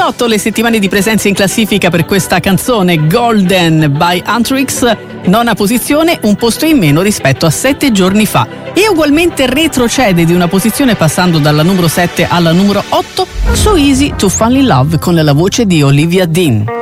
18 le settimane di presenza in classifica per questa canzone, Golden by Antrix, nona posizione, un posto in meno rispetto a 7 giorni fa. E ugualmente retrocede di una posizione passando dalla numero 7 alla numero 8, So Easy to Fall in Love con la voce di Olivia Dean.